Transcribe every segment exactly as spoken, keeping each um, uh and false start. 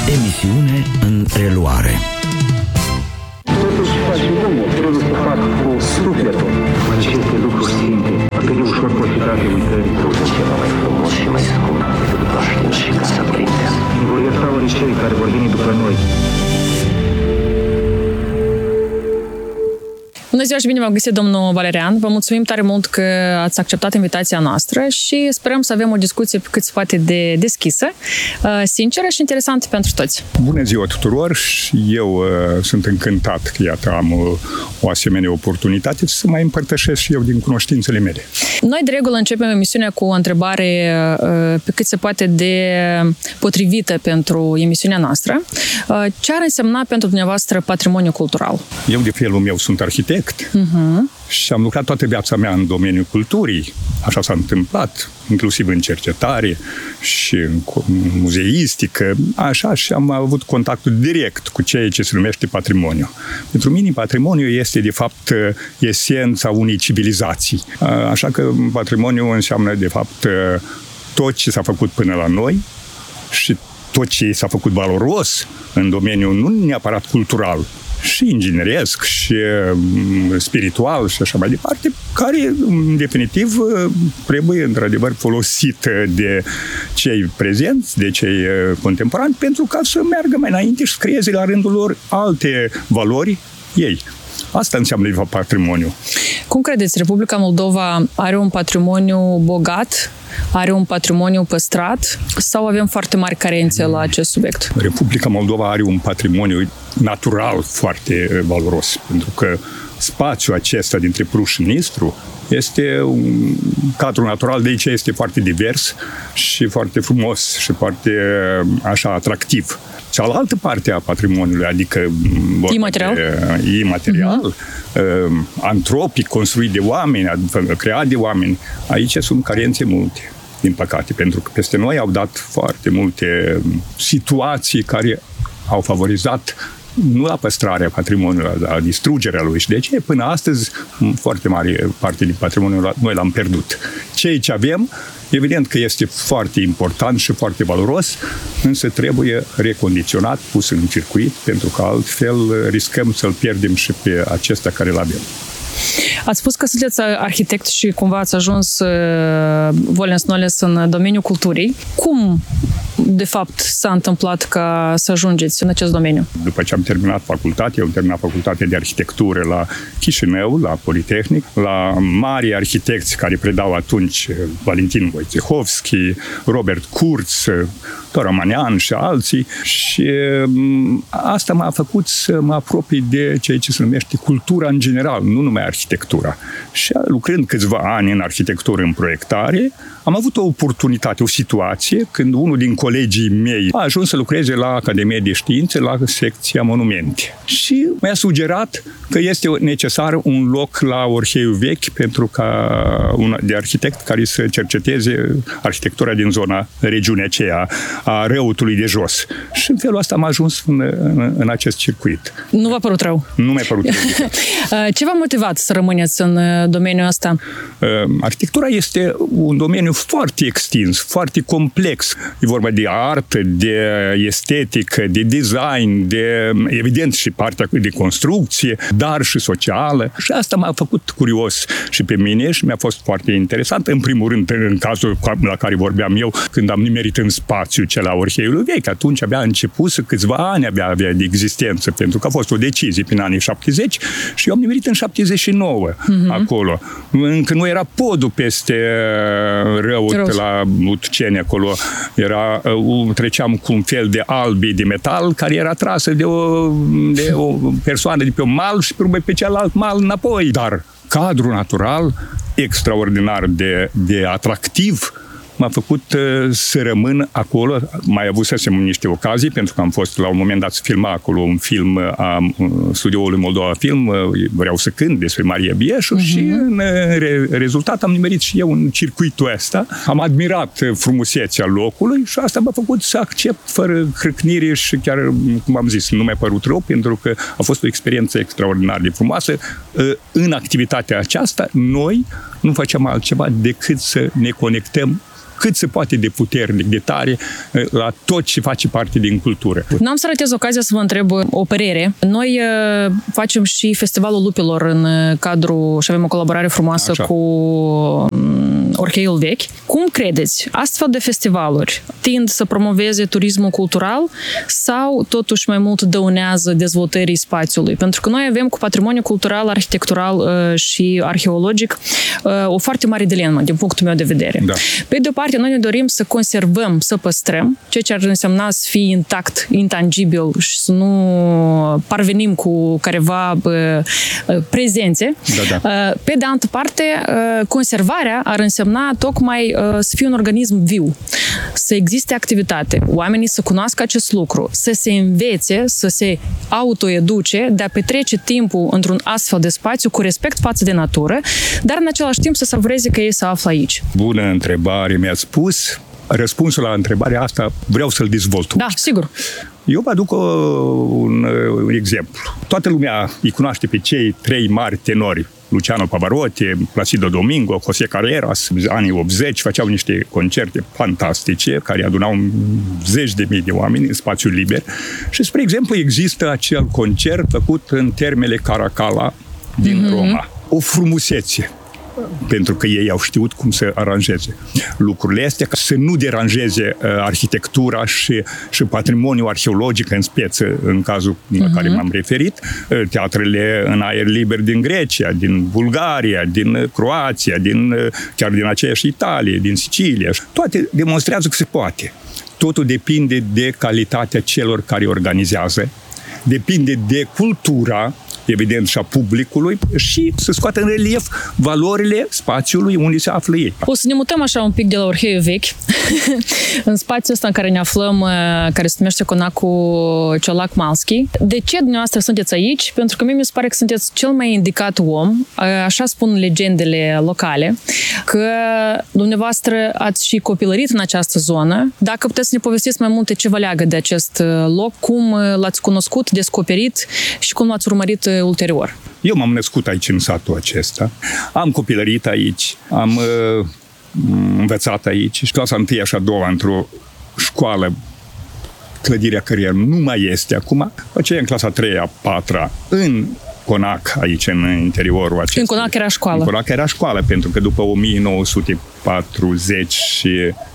Emisiune în reluare. Totuși face omul, trebuie să fac cu sufletul. Aceste lucruri simple, atât de ușor profitate uitării. Ceva mai frumos și mai scump decât pașnic și casa prinde. Ne vor ierta ori cei care vor veni după noi. Bună ziua și bine v-am găsit, domnul Valerian. Vă mulțumim tare mult că ați acceptat invitația noastră și sperăm să avem o discuție cât se poate de deschisă, sinceră și interesantă pentru toți. Bună ziua tuturor și eu uh, sunt încântat că, iată, am uh, o asemenea oportunitate să mai împărtășesc și eu din cunoștințele mele. Noi, de regulă, începem emisiunea cu o întrebare uh, pe cât se poate de potrivită pentru emisiunea noastră. Uh, ce ar însemna pentru dumneavoastră patrimoniu cultural? Eu, de felul meu, sunt arhitect. Uh-huh. Și am lucrat toată viața mea în domeniul culturii. Așa s-a întâmplat, inclusiv în cercetare și în muzeistică. Așa, și am avut contactul direct cu ceea ce se numește patrimoniu. Pentru mine, patrimoniu este, de fapt, esența unei civilizații. Așa că patrimoniu înseamnă, de fapt, tot ce s-a făcut până la noi și tot ce s-a făcut valoros în domeniul nu neapărat cultural, și ingineresc, și spiritual și așa mai departe, care, în definitiv, trebuie, într-adevăr, folosit de cei prezenți, de cei contemporani, pentru ca să meargă mai înainte și să creeze la rândul lor alte valori ei. Asta înseamnă, de fapt, patrimoniu. Cum credeți, Republica Moldova are un patrimoniu bogat? Are un patrimoniu păstrat? Sau avem foarte mari carențe la acest subiect? Republica Moldova are un patrimoniu natural foarte valoros, pentru că spațiul acesta dintre Pruș și Nistru este un cadru natural, de aici este foarte divers și foarte frumos și foarte, așa, atractiv. Cealaltă parte a patrimoniului, adică imaterial, de, imaterial uh-huh. antropic, construit de oameni, creat de oameni, aici sunt carențe multe, din păcate, pentru că peste noi au dat foarte multe situații care au favorizat nu la păstrarea patrimoniului, la distrugerea lui. Și de ce până astăzi foarte mare parte din patrimoniul noi l-am pierdut. Ceea ce avem, evident că este foarte important și foarte valoros, însă trebuie recondiționat, pus în circuit, pentru că altfel riscăm să-l pierdem și pe acesta care l-avem. Ați spus că sunteți arhitect și cumva ați ajuns volens-nolens în domeniul culturii. Cum, de fapt, s-a întâmplat ca să ajungeți în acest domeniu? După ce am terminat facultatea, eu am terminat facultatea de arhitectură la Chișinău, la Politehnic, la mari arhitecți care predau atunci, Valentin Wojciechowski, Robert Kurz, Toromanean și alții, și asta m-a făcut să mă apropii de ceea ce se numește cultura în general, nu numai arhitectura. Și lucrând câțiva ani în arhitectură, în proiectare, am avut o oportunitate, o situație, când unul din colegii mei a ajuns să lucreze la Academia de Științe, la secția monumente. Și mi-a sugerat că este necesar un loc la Orheiul Vechi pentru ca un de arhitect care să cerceteze arhitectura din zona, regiunea aceea a Răutului de Jos. Și în felul ăsta am ajuns în, în, în acest circuit. Nu v-a părut rău? Nu mi-a părut rău. Ce v-a motivat să rămâneți în domeniul ăsta? Arhitectura este un domeniu foarte extins, foarte complex. E vorba de artă, de estetică, de design, de, evident, și partea de construcție, dar și socială. Și asta m-a făcut curios și pe mine și mi-a fost foarte interesant. În primul rând, în cazul la care vorbeam eu, când am nimerit în spațiu cel la Orheiul Vechi, atunci abia început să câțiva ani abia avea de existență, pentru că a fost o decizie prin anii șaptezeci și eu am nimerit în șaptezeci și nouă uh-huh. acolo. Încă nu era podul peste Răut, Rău. La Utceni acolo. Era, treceam cu un fel de albi de metal care era trasă de o, de o persoană de pe un mal și pe, pe celălalt mal înapoi. Dar cadrul natural extraordinar de, de atractiv m-a făcut uh, să rămân acolo. Mai avusesem niște ocazii, pentru că am fost la un moment dat să filma acolo un film a uh, studioului Moldova Film, uh, Vreau să cânt, despre Maria Bieșu, uh-huh. și în uh, re- rezultat am nimerit și eu în circuitul ăsta. Am admirat frumusețea locului și asta m-a făcut să accept fără crâcnire și chiar, cum am zis, nu mi-a părut rău, pentru că a fost o experiență extraordinar de frumoasă. Uh, în activitatea aceasta, noi nu facem altceva decât să ne conectăm cât se poate de puternic, de tare, la tot ce face parte din cultură. N-am să ratez ocazia să vă întreb o părere. Noi uh, facem și Festivalul Lupilor în cadrul și avem o colaborare frumoasă Așa. cu um, Orheiul Vechi. Cum credeți, astfel de festivaluri tind să promoveze turismul cultural sau totuși mai mult dăunează dezvoltării spațiului? Pentru că noi avem cu patrimoniul cultural, arhitectural uh, și arheologic uh, o foarte mare dilemă din punctul meu de vedere. Da. Pe de o parte, noi ne dorim să conservăm, să păstrăm, ceea ce ar însemna să fie intact, intangibil și să nu parvenim cu careva uh, prezențe. Da, da. Uh, pe de altă parte, uh, conservarea ar însemna tocmai uh, să fie un organism viu, să existe activitate, oamenii să cunoască acest lucru, să se învețe, să se autoeduce, de a petrece timpul într-un astfel de spațiu cu respect față de natură, dar în același timp să savureze că ei se află aici. Bună întrebare mi-ați spus. Răspunsul la întrebarea asta vreau să-l dezvolt. Da, sigur. Eu vă aduc o, un, un exemplu. Toată lumea îi cunoaște pe cei trei mari tenori. Luciano Pavarotti, Placido Domingo, José Carreras, anii optzeci, făceau niște concerte fantastice care adunau zeci de mii de oameni în spațiu liber. Și, spre exemplu, există acel concert făcut în termele Caracalla din mm-hmm. Roma. O frumusețe, pentru că ei au știut cum să aranjeze lucrurile astea, ca să nu deranjeze uh, arhitectura și, și patrimoniul arheologic în speță, în cazul uh-huh. la care m-am referit, uh, teatrele în aer liber din Grecia, din Bulgaria, din Croația, din, uh, chiar din aceeași Italie, din Sicilia. Toate demonstrează că se poate. Totul depinde de calitatea celor care organizează, depinde de cultura, evident, și a publicului și să scoată în relief valorile spațiului unde se află ei. O să ne mutăm așa un pic de la Orheiul Vechi în spațiul ăsta în care ne aflăm, care se numește Conacul Ciolac Malski. De ce dumneavoastră sunteți aici? Pentru că mie mi se pare că sunteți cel mai indicat om, așa spun legendele locale, că dumneavoastră ați și copilărit în această zonă. Dacă puteți să ne povestiți mai multe ce vă leagă de acest loc, cum l-ați cunoscut, descoperit și cum l-ați urmărit ulterior. Eu m-am născut aici în satul acesta, am copilărit aici, am uh, învățat aici și clasa întâia și a doua într-o școală, clădirea căreia nu mai este acum, aceea în clasa a treia, a patra, în Conac, aici în interiorul acestui. În Conac era școală. În Conac era școală, pentru că după o mie nouă sute patruzeci și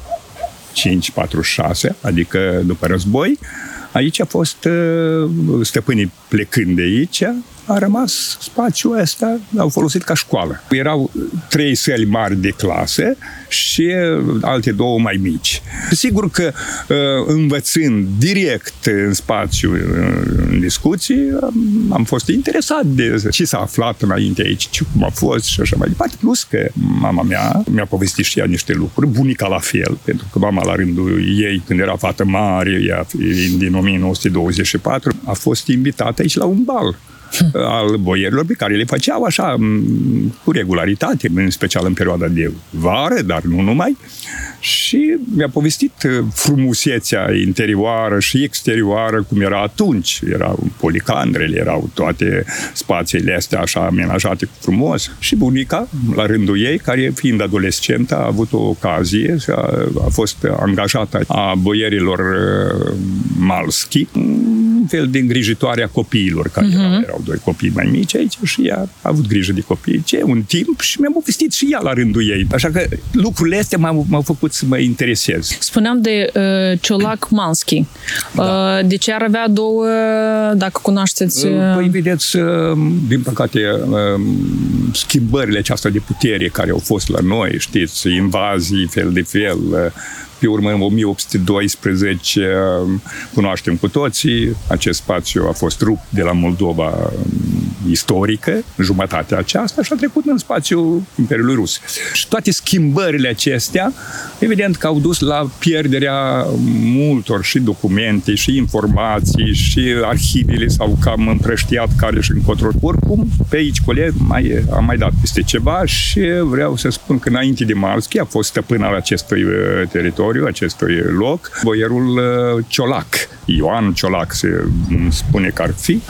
cinci patruzeci și șase, adică după război, aici a fost stăpânii plecând de aici, a rămas spațiul ăsta, au folosit ca școală. Erau trei săli mari de clasă și alte două mai mici. Sigur că învățând direct în spațiu, în discuții, am fost interesat de ce s-a aflat înainte aici, ce cum a fost și așa mai departe. Plus că mama mea mi-a povestit și ea niște lucruri, bunica la fel, pentru că mama la rândul ei, când era fată mare, ea din o mie nouă sute douăzeci și patru, a fost invitată aici la un bal al boierilor pe care le făceau așa cu regularitate, în special în perioada de vară, dar nu numai. Și mi-a povestit frumusețea interioară și exterioară cum era atunci. Erau policandrele, erau toate spațiile astea așa amenajate frumos. Și bunica, la rândul ei, care fiind adolescentă, a avut o ocazie, a, a fost angajată a boierilor Malski, un fel de îngrijitoare a copiilor, care uh-huh. erau, erau doi copii mai mici aici și ea a avut grijă de copii ce un timp și mi-a povestit și ea la rândul ei. Așa că lucrurile astea m-au, m-au făcut să mă interesez. Spuneam de uh, Ciolac Malski. Da. Uh, de ce ar avea două, dacă cunoașteți? Uh... Păi, vedeți, uh, din păcate, uh, schimbările aceasta de putere care au fost la noi, știți, invazii, fel de fel, uh, pe urmă, în o mie opt sute doisprezece, cunoaștem cu toții, acest spațiu a fost rupt de la Moldova istorică, jumătatea aceasta, și a trecut în spațiul Imperiului Rus. Și toate schimbările acestea, evident că au dus la pierderea multor și documente, și informații, și arhivele s-au cam împrăștiat care și încotro. Oricum, pe aici, coleg, mai, am mai dat peste ceva și vreau să spun că înainte de Malski a fost stăpân al acestui teritoriu, acestui loc, boierul Ciolac, Ioan Ciolac se spune că ar fi,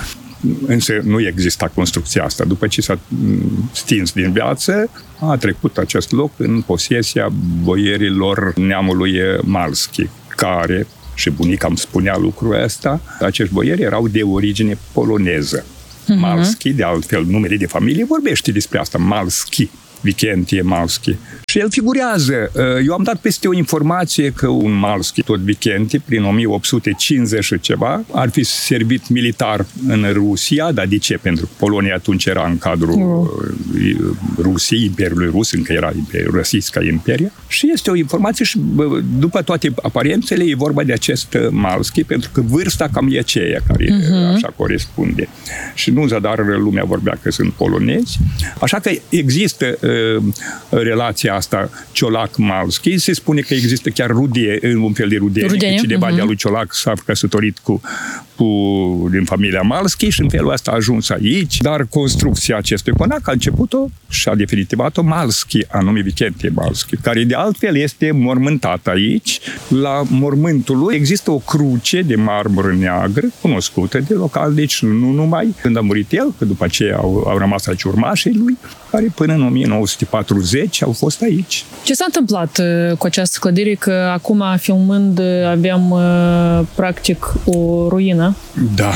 însă nu exista construcția asta. După ce s-a stins din viață, a trecut acest loc în posesia boierilor neamului Malski, care, și bunica îmi spunea lucrul ăsta, acești boieri erau de origine poloneză. Uh-huh. Malski, de altfel, numele de familie vorbește despre asta, Malski, Vikentie Malski. Și el figurează. Eu am dat peste o informație că un Malski, tot Vikentie, prin o mie opt sute cincizeci și ceva, ar fi servit militar în Rusia, dar de ce? Pentru că Polonia atunci era în cadrul uh. Rusiei, Imperiului Rus, încă era Răsisca Imperie. Și este o informație și după toate aparențele e vorba de acest Malski, pentru că vârsta cam e aceea care uh-huh. așa corespunde. Și nu zadar lumea vorbea că sunt polonezi. Așa că există uh, relația asta Ciolac-Malski. Se spune că există chiar rudie, un fel de rudenie, rudenie. Că cineva uh-huh. de-a lui Ciolac s-a căsătorit cu, cu din familia Malski și în felul ăsta a ajuns aici. Dar construcția acestui conac a început-o și a definitivat-o Malski, anume Vikentie Malski, care de altfel este mormântat aici. La mormântul lui există o cruce de marmură neagră, cunoscută de local, deci nu numai când a murit el, că după aceea au, au rămas aici urmașii lui, care până în o mie nouă sute patruzeci au fost aici. Ce s-a întâmplat cu această clădire? Că acum, filmând, aveam practic o ruină. Da.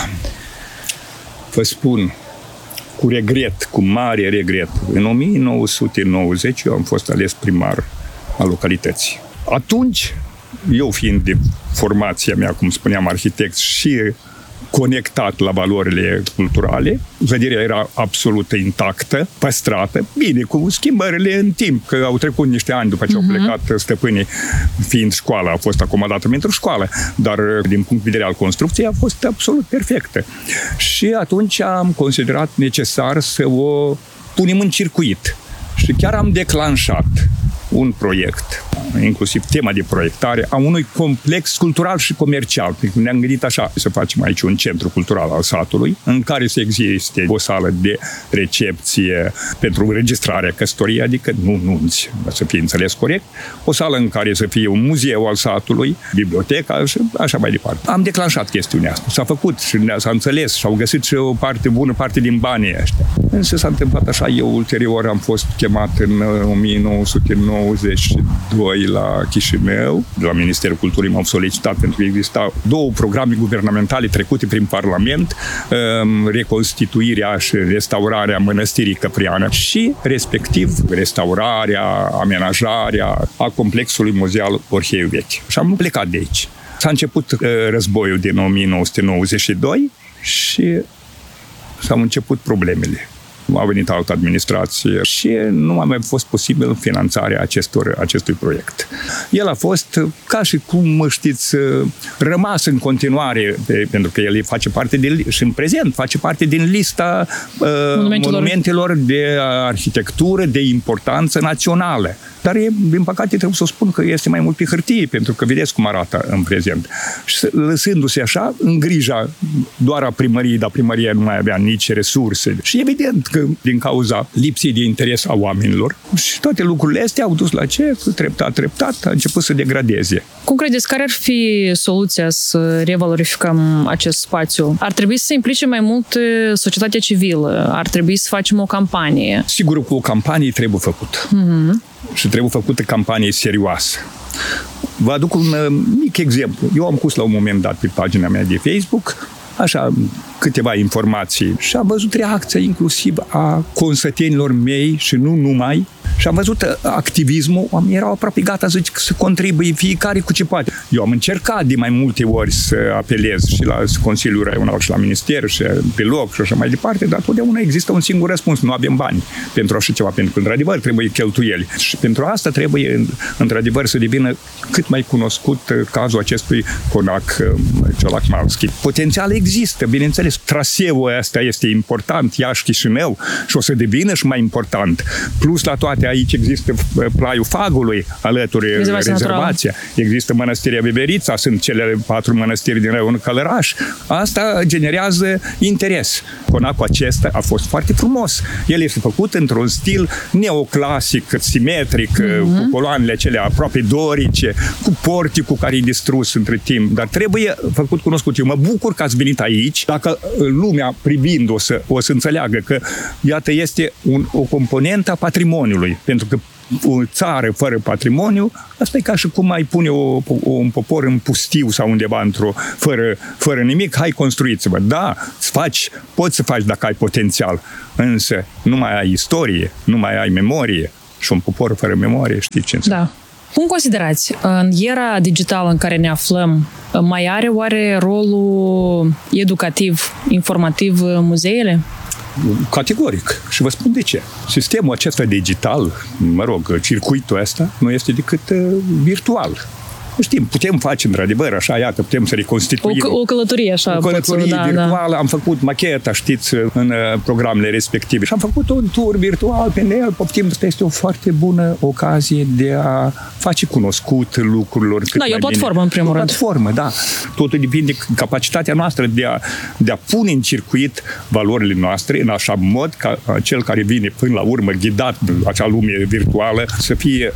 Vă spun, cu regret, cu mare regret, în o mie nouă sute nouăzeci eu am fost ales primar al localității. Atunci, eu fiind de formația mea, cum spuneam, arhitect și conectat la valorile culturale, vederea era absolut intactă, păstrată, bine, cu schimbările în timp, că au trecut niște ani după ce uh-huh. au plecat stăpânii, fiind școala, a fost acomodată pentru școală, dar din punct de vedere al construcției a fost absolut perfectă. Și atunci am considerat necesar să o punem în circuit. Și chiar am declanșat un proiect, inclusiv tema de proiectare, a unui complex cultural și comercial. Ne-am gândit așa, să facem aici un centru cultural al satului, în care să existe o sală de recepție pentru înregistrarea căsătoriei, adică nu nunți, să fie înțeles corect, o sală în care să fie un muzeu al satului, biblioteca și așa mai departe. Am declanșat chestiunea asta. S-a făcut și s-a înțeles și au găsit și o parte bună, parte din banii ăștia. Însă s-a întâmplat așa, eu ulterior am fost chemat în o mie nouă sute nouăzeci și doi la Chișinău, de la Ministerul Culturii m-au solicitat pentru că exista două programe guvernamentale trecute prin Parlament, reconstituirea și restaurarea Mănăstirii Căpriană și, respectiv, restaurarea, amenajarea a complexului muzeal Orheiu Vechi. Și am plecat de aici. S-a început războiul din o mie nouă sute nouăzeci și doi și s-au început problemele. A venit altă administrație și nu a mai fost posibil finanțarea acestor, acestui proiect. El a fost, ca și cum știți, rămas în continuare, pentru că el face parte de, și în prezent face parte din lista uh, monumentelor. monumentelor de arhitectură de importanță națională. Dar, e, din păcate, trebuie să spun că este mai mult pe hârtie, pentru că vedeți cum arată în prezent. Și lăsându-se așa, în grija doar a primăriei, dar primăria nu mai avea nici resurse. Și evident că din cauza lipsii de interes a oamenilor și toate lucrurile astea au dus la ce? Treptat, treptat, a început să degradeze. Cum credeți, care ar fi soluția să revalorificăm acest spațiu? Ar trebui să se implice mai mult societatea civilă? Ar trebui să facem o campanie? Sigur că o campanie trebuie făcută. Mm-hmm. Și trebuie făcută campanie serioasă. Vă aduc un mic exemplu. Eu am pus la un moment dat pe pagina mea de Facebook așa câteva informații și am văzut reacția inclusiv a consătenilor mei și nu numai. Și am văzut activismul, oamenii erau aproape gata, zic, să contribuie fiecare cu ce poate. Eu am încercat de mai multe ori să apelez și la Consiliul Raional și la Minister și pe loc și așa mai departe, dar totdeauna există un singur răspuns, nu avem bani pentru așa ceva, pentru că într-adevăr trebuie cheltuieli. Și pentru asta trebuie într-adevăr să devină cât mai cunoscut cazul acestui conac Ciolac-Malski. Potențial există, bineînțeles, traseul ăsta este important, Iași-Chișinău, și o să devină și mai important. Plus la toate aici există Plaiul Fagului, alături Rezervația rezervația. Există Mănăstirea Beberița, sunt cele patru mănăstiri din raionul Călăraș. Asta generează interes. Conacul acesta a fost foarte frumos. El este făcut într-un stil neoclasic, simetric, mm-hmm. cu coloanele acelea aproape dorice, cu porticul care e distrus între timp. Dar trebuie făcut cunoscut. Eu mă bucur că ați venit aici. Dacă lumea privind o să, o să înțeleagă că, iată, este un, o componentă a patrimoniului. Pentru că o țară fără patrimoniu, asta e ca și cum mai pune o, o, un popor în pustiu sau undeva într-o, fără, fără nimic, hai construiți-vă. Da, îți faci, poți să faci dacă ai potențial, însă nu mai ai istorie, nu mai ai memorie și un popor fără memorie, știi ce înseamnă? Da. Cum considerați, în era digitală în care ne aflăm, mai are oare rolul educativ, informativ muzeele? Categoric. Și vă spun de ce. Sistemul acesta digital, mă rog, circuitul ăsta, nu este decât uh, virtual. Știm, putem face într-adevăr, așa, iată, putem să reconstituim. O, o călătorie, așa. O călătorie da, virtuală, da. Am făcut macheta, știți, în programele respective. Și am făcut un tur virtual pe el, poftim, asta este o foarte bună ocazie de a face cunoscut lucrurilor. Da, e o platformă, în primul rând. O rând. platformă, da. Totul depinde de capacitatea noastră de a, de a pune în circuit valorile noastre în așa mod ca cel care vine până la urmă ghidat de acea lume virtuală să fie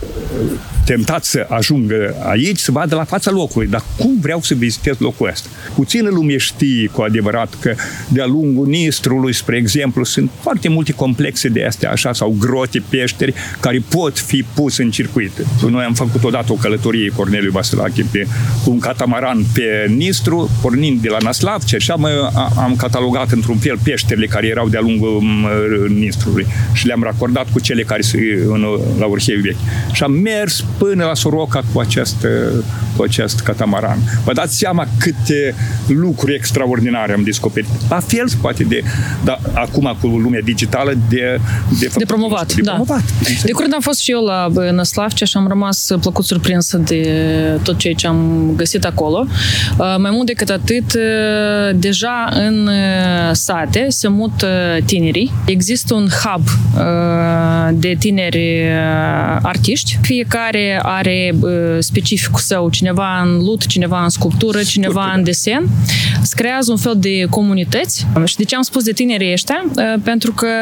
tentat să ajungă aici, să vadă la fața locului. Dar cum vreau să vizitez locul ăsta? Puțină lume știe cu adevărat că de-a lungul Nistrului, spre exemplu, sunt foarte multe complexe de astea, așa, sau grote, peșteri, care pot fi puse în circuit. Noi am făcut odată o călătorie, Corneliu Vasilache, pe, cu un catamaran pe Nistru, pornind de la Năslavce, și am, am catalogat într-un fel peșterile care erau de-a lungul Nistrului și le-am racordat cu cele care sunt la Urhei Vechi. Și am mers până la Soroca cu acest, cu acest catamaran. Vă dați seama câte lucruri extraordinare am descoperit. La fel, poate, de, dar acum cu lumea digitală, de de, de promovat. De, da. promovat. De curând am fost și eu la Năslavce și am rămas plăcut surprinsă de tot ceea ce am găsit acolo. Mai mult decât atât, deja în sate se mută tinerii. Există un hub de tineri artiști. Fiecare are specificul său, cineva în lut, cineva în sculptură, cineva Scurtă. în desen. Se creează un fel de comunități. Și de ce am spus de tinerii ăștia? Pentru că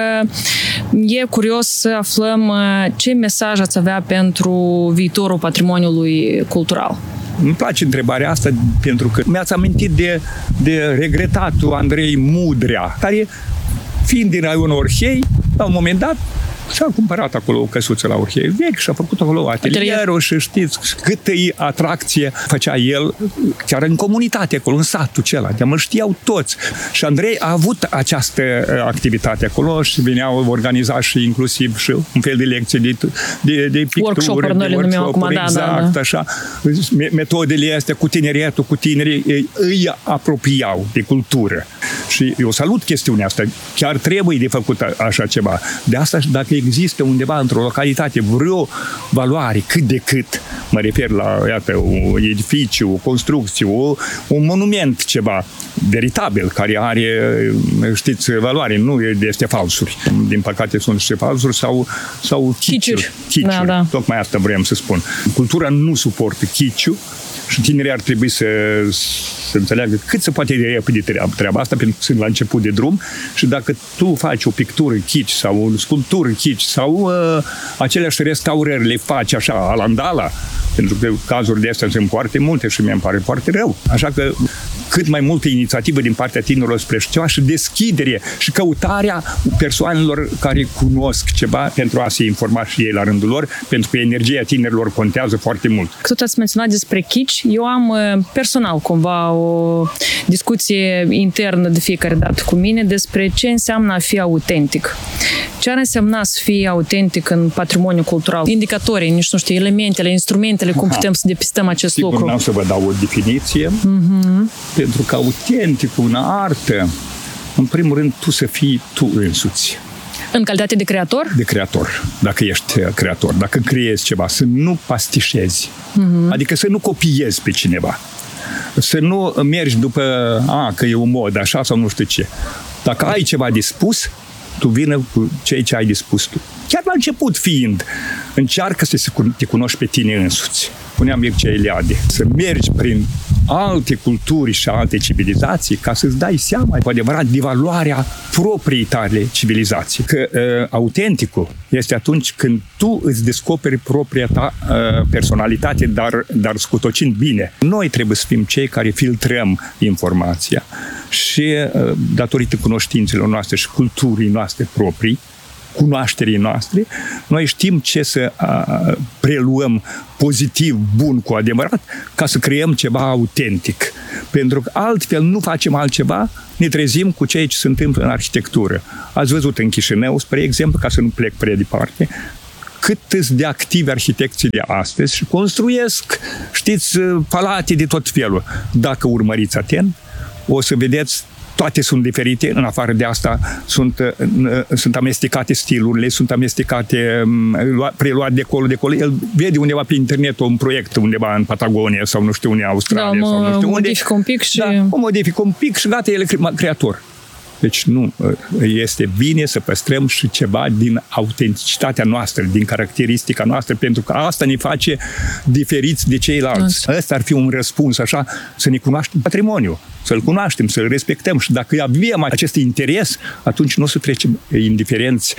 e curios să aflăm ce mesaj ați avea pentru viitorul patrimoniului cultural. Îmi place întrebarea asta pentru că mi-ați amintit de, de regretatul Andrei Mudrea, care, fiind din raionul Orhei, la un moment dat și-a cumpărat acolo o căsuță la Orhei Vechi și a făcut acolo atelierul și știți câtă atracție făcea el chiar în comunitate acolo, în satul acela, de-a mă știau toți. Și Andrei a avut această activitate acolo și veneau organiza și inclusiv și un fel de lecții de, de, de pictură, workshop-uri, noi le numim acum, da, exact, da, da. Așa. Metodele astea cu tineretul, cu tinerii, îi, îi apropiau de cultură. Și eu salut chestiunea asta. Chiar trebuie de făcut așa ceva. De asta, dacă există undeva într-o localitate vreo valoare cât de cât, mă refer la, iată, un edificiu, o construcție, o, un monument, ceva veritabil, care are, știți, valoare, nu este falsuri. Din păcate sunt și falsuri sau, sau chiciuri. Chiciuri. Da, da. Tocmai asta vrem să spun. Cultura nu suportă chiciu și tinerii ar trebui să, să înțeleagă cât se poate de repede treaba asta, pentru că sunt la început de drum și dacă tu faci o pictură chici sau o sculptură chici sau uh, aceleași restaurări le faci așa, alandala, pentru că cazuri de astea sunt foarte multe și mi-e pare foarte rău. Așa că cât mai multă inițiativă din partea tinerilor spre ceva și deschidere și căutarea persoanelor care cunosc ceva pentru a se informa și ei la rândul lor, pentru că energia tinerilor contează foarte mult. Tot ați menționat despre chici. Eu am personal cumva o discuție internă de fiecare dată cu mine despre ce înseamnă a fi autentic. Ce ar însemna să fii autentic în patrimoniul cultural? Indicatorii, nici nu știu, elementele, instrumentele, cum putem să depistăm acest Sigur, lucru? Sigur, n-am să vă dau o definiție, uh-huh. pentru că autenticul, în artă, în primul rând, tu să fii tu însuți. În calitate de creator? De creator, dacă ești creator, dacă creezi ceva, să nu pastișezi, uh-huh. adică să nu copiezi pe cineva, să nu mergi după, a, că e un mod, așa sau nu știu ce. Dacă ai ceva de spus, tu vină cu ceea ce ai dispus tu. Chiar la început fiind, încearcă să te cunoști pe tine însuți. Punea Mircea Eliade, să mergi prin alte culturi și alte civilizații ca să-ți dai seama cu adevărat de valoarea propriei tale civilizații. Că uh, autenticul este atunci când tu îți descoperi propria ta uh, personalitate, dar, dar scutocind bine. Noi trebuie să fim cei care filtrăm informația și uh, datorită cunoștințelor noastre și culturii noastre proprii, cunoașterii noastre, noi știm ce să a, preluăm pozitiv, bun, cu adevărat, ca să creăm ceva autentic. Pentru că altfel nu facem altceva, ne trezim cu ceea ce se întâmplă în arhitectură. Ați văzut în Chișinău, spre exemplu, ca să nu plec prea departe, cât de activi arhitecții de astăzi și construiesc, știți, palate de tot felul. Dacă urmăriți atent, o să vedeți toate sunt diferite, în afară de asta sunt, sunt amestecate stilurile, sunt amestecate, preluate de acolo, de acolo. El vede undeva pe internet un proiect undeva în Patagonia sau nu știu unde, Australia da, sau nu știu unde. Modifică un pic și... Da, o modifică un pic și gata, el e creator. Deci nu, este bine să păstrăm și ceva din autenticitatea noastră, din caracteristica noastră, pentru că asta ne face diferiți de ceilalți. Ăsta ar fi un răspuns așa, să ne cunoaștem patrimoniul, să-l cunoaștem, să-l respectăm și dacă avem acest interes, atunci nu o să trecem indiferenți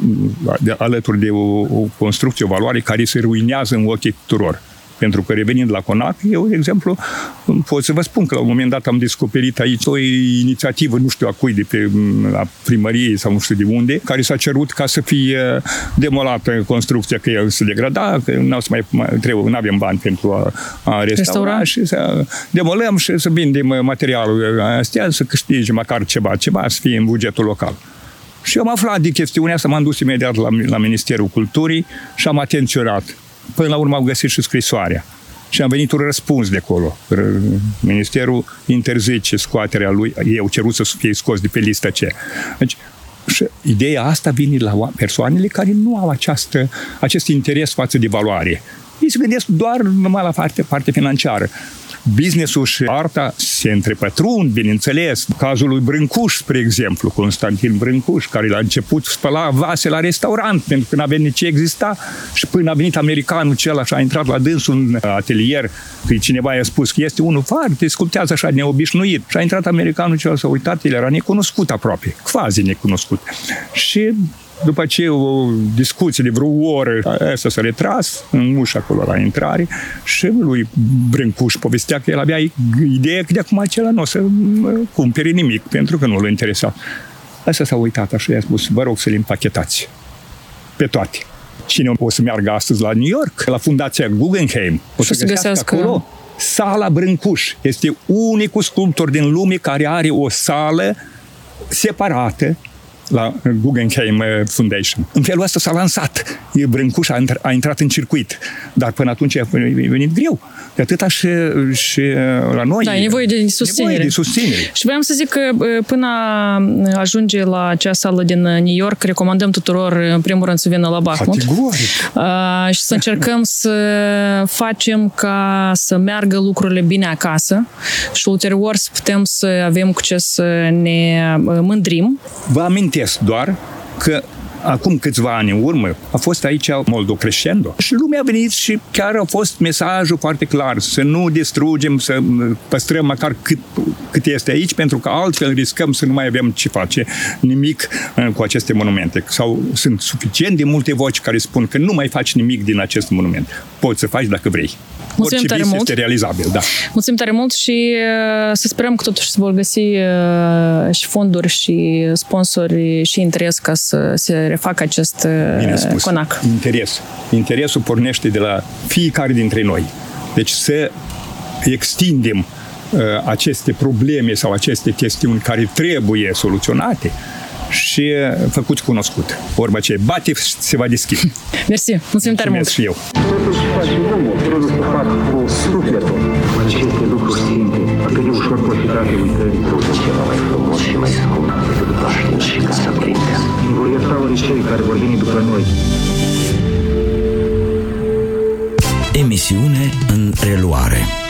alături de o, o construcție, o valoare care se ruinează în ochii tuturor. Pentru că revenind la CONAC, eu, de exemplu, pot să vă spun că la un moment dat am descoperit aici o inițiativă, nu știu a cui, de pe la primărie sau nu știu de unde, care s-a cerut ca să fie demolată construcția, că el se degrada, că nu avem bani pentru a, a restaura și să demolăm și să vindem materialul astea, să câștige măcar ceva, ceva, să fie în bugetul local. Și am aflat de chestiunea asta, m-am dus imediat la, la Ministerul Culturii și am atenționat. Până la urmă au găsit și scrisoarea. Și am venit un răspuns de acolo. Ministerul interzice scoaterea lui. Ei au cerut să fie scos de pe listă ce. Deci, și ideea asta vine la persoanele care nu au această, acest interes față de valoare. Ei se gândesc doar numai la parte, parte financiară. Business-ul și arta se întrepătrund, bineînțeles. Cazul lui Brâncuș, spre exemplu, Constantin Brâncuș, care la început spăla vase la restaurant, pentru că n-avea nici ce exista, și până a venit americanul cel și a intrat la dânsul în atelier, că cineva i-a spus că este unul foarte, sculptează așa neobișnuit. Și a intrat americanul cel, s-a uitat, el era necunoscut aproape, quasi necunoscut. Și după ce o discuție de vreo oră, ăsta s-a retras în ușa acolo la intrare și lui Brâncuș povestea că el avea ideea că de acum acela nu o să cumpere nimic, pentru că nu l-a interesat. Ăsta s-a uitat așa și i-a spus, vă rog să le împachetați pe toate. Cine o să meargă astăzi la New York, la Fundația Guggenheim, o să, să găsească, găsească acolo sala Brâncuș. Este unicul sculptor din lume care are o sală separată la Guggenheim Foundation. În felul ăsta s-a lansat. Brâncuș a, a intrat în circuit. Dar până atunci a venit greu. De atâta și, și la noi. Da, e nevoie de susținere. Nevoie de susținere. Și voiam să zic că până ajunge la acea sală din New York, recomandăm tuturor, în primul rând, să vină la Bahmut. Categoric. Uh, și să încercăm să facem ca să meargă lucrurile bine acasă și ulterior să putem să avem cu ce să ne mândrim. Vă amintesc doar că acum câțiva ani în urmă a fost aici Moldo Crescendo și lumea a venit și chiar a fost mesajul foarte clar, să nu distrugem, să păstrăm măcar cât, cât este aici, pentru că altfel riscăm să nu mai avem ce face nimic cu aceste monumente. Sau sunt suficient de multe voci care spun că nu mai faci nimic din acest monument. Poți să faci dacă vrei. Mulțumim Orice vis este realizabil, da. Mulțumim tare mult și uh, să sperăm că totuși se vor găsi uh, și fonduri și sponsori și interes ca să se refacă acest uh, CONAC. Interes. Interesul pornește de la fiecare dintre noi. Deci să extindem uh, aceste probleme sau aceste chestiuni care trebuie soluționate și făcut cunoscut. Vorba ce bate, se va deschide. Mersi, mulțumim tare mult. Și eu. Totuși face omul, trebuie să fac cu sufletul. Aceste lucruri sfinte, atât de ușor profitate uitării. Ceva mai frumos și mai scump decât Paștin și Casa Părinte. Vor ierta ori cei care vor veni după noi. Emisiune în reluare.